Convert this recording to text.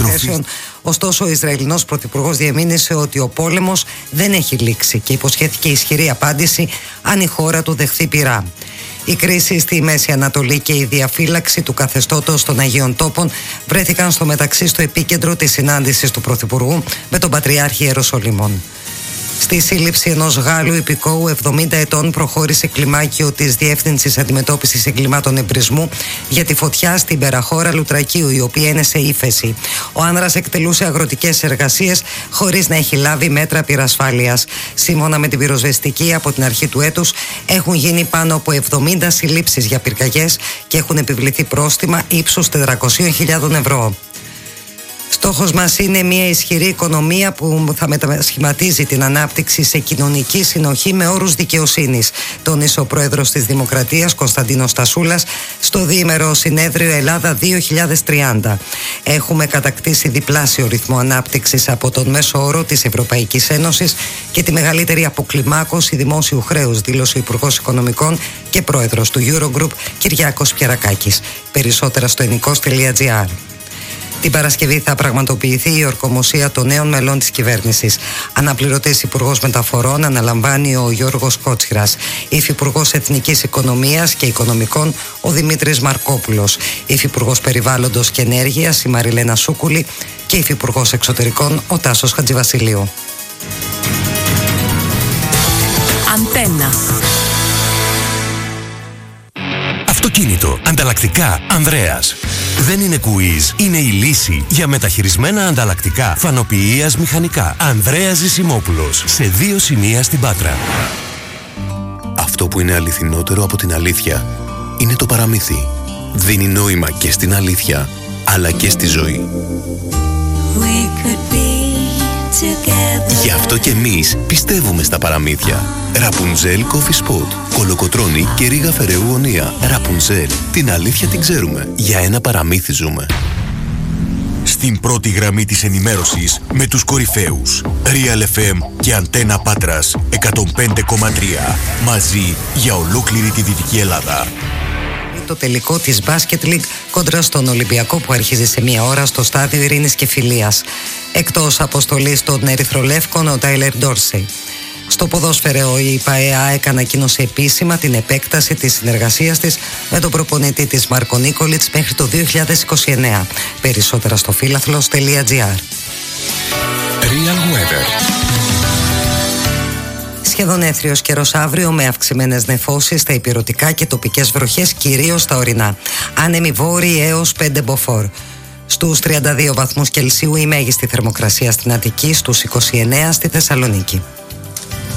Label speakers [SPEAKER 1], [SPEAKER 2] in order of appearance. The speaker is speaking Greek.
[SPEAKER 1] επιθέσεων. Ωστόσο, ο Ισραηλινός πρωθυπουργός διαμήνυσε ότι ο πόλεμος δεν έχει λήξει και υποσχέθηκε ισχυρή απάντηση αν η χώρα του δεχθεί πυρά. Η κρίση στη Μέση Ανατολή και η διαφύλαξη του καθεστώτος των Αγίων Τόπων βρέθηκαν στο μεταξύ στο επίκεντρο της συνάντησης του Πρωθυπουργού με τον Πατριάρχη Ιεροσολύμων. Στη σύλληψη ενός Γάλλου υπηκόου 70 ετών προχώρησε κλιμάκιο της Διεύθυνσης Αντιμετώπισης Εγκλημάτων Εμπρισμού για τη φωτιά στην περαχώρα Λουτρακίου, η οποία είναι σε ύφεση. Ο άνδρας εκτελούσε αγροτικές εργασίες χωρίς να έχει λάβει μέτρα πυρασφάλειας. Σύμφωνα με την πυροσβεστική, από την αρχή του έτους έχουν γίνει πάνω από 70 συλλήψεις για πυρκαγιές και έχουν επιβληθεί πρόστιμα ύψους 400.000 ευρώ. Στόχος μας είναι μια ισχυρή οικονομία που θα μετασχηματίζει την ανάπτυξη σε κοινωνική συνοχή με όρους δικαιοσύνης, τόνισε ο πρόεδρος της Δημοκρατίας Κωνσταντίνος Στασούλας στο διήμερο συνέδριο Ελλάδα 2030. Έχουμε κατακτήσει διπλάσιο ρυθμό ανάπτυξης από τον μέσο όρο της Ευρωπαϊκής Ένωσης και τη μεγαλύτερη αποκλιμάκωση δημόσιου χρέους, δήλωσε ο Υπουργός Οικονομικών και πρόεδρος του Eurogroup Κυριάκος Πιερακάκης. Περισσότερα στο ενικός.gr. Την Παρασκευή θα πραγματοποιηθεί η ορκομοσία των νέων μελών της κυβέρνησης. Αναπληρωτής Υπουργός Μεταφορών αναλαμβάνει ο Γιώργος Κότσιρας. Υφυπουργός Εθνικής Οικονομίας και Οικονομικών ο Δημήτρης Μαρκόπουλος. Υφυπουργός Περιβάλλοντος και Ενέργειας η Μαριλένα Σούκουλη και Υφυπουργός Εξωτερικών ο Τάσος Χατζηβασιλείου.
[SPEAKER 2] Αντένα.
[SPEAKER 3] Αυτοκίνητο. Ανταλλακτικά Ανδρέας. Δεν είναι quiz, είναι η λύση για μεταχειρισμένα ανταλλακτικά φανοποιίας μηχανικά. Ανδρέας Ζησιμόπουλος, σε 2 σημεία στην Πάτρα.
[SPEAKER 4] Αυτό που είναι αληθινότερο από την αλήθεια είναι το παραμύθι. Δίνει νόημα και στην αλήθεια, αλλά και στη ζωή. Γι' αυτό και εμείς πιστεύουμε στα παραμύθια. Ραπουνζέλ Coffee Spot, Κολοκοτρώνη και Ρίγα Φεραίου Γωνία. Ραπουνζέλ, την αλήθεια την ξέρουμε. Για ένα παραμύθι ζούμε.
[SPEAKER 3] Στην πρώτη γραμμή της ενημέρωσης με τους κορυφαίους Real FM και Αντένα Πάτρας 105,3. Μαζί για ολόκληρη τη Δυτική Ελλάδα.
[SPEAKER 1] Το τελικό της Basket League κόντρα στον Ολυμπιακό που αρχίζει σε 1 ώρα στο στάδιο Ειρήνης και Φιλίας. Εκτός αποστολής των Ερυθρολεύκων ο Τάιλερ Ντόρσεϊ. Στο ποδόσφαιρο η ΠΑΕΑ ανακοίνωσε επίσημα την επέκταση της συνεργασίας της με τον προπονητή της Μάρκο Νίκολιτς μέχρι το 2029. Περισσότερα στο φύλαθλος.gr.
[SPEAKER 5] Real Weather.
[SPEAKER 1] Σχεδόν έθριος καιρός αύριο με αυξημένες νεφώσεις στα ηπειρωτικά και τοπικές βροχές, κυρίως στα ορεινά. Άνεμοι βόρειοι έως 5 μποφόρ. Στους 32 βαθμούς Κελσίου η μέγιστη θερμοκρασία στην Αττική, στους 29 στη Θεσσαλονίκη.